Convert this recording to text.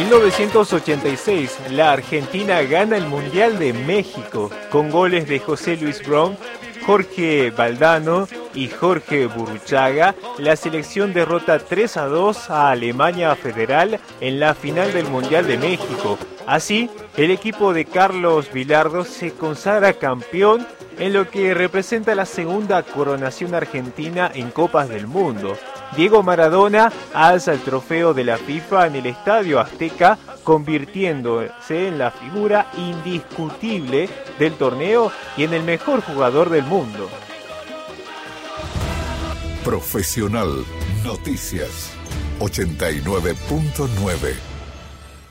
1986, la Argentina gana el Mundial de México con goles de José Luis Brown, Jorge Valdano y Jorge Burruchaga. La selección derrota 3-2 a Alemania Federal en la final del Mundial de México. Así, el equipo de Carlos Bilardo se consagra campeón en lo que representa la segunda coronación argentina en Copas del Mundo. Diego Maradona alza el trofeo de la FIFA en el Estadio Azteca, convirtiéndose en la figura indiscutible del torneo y en el mejor jugador del mundo. Profesional Noticias 89.9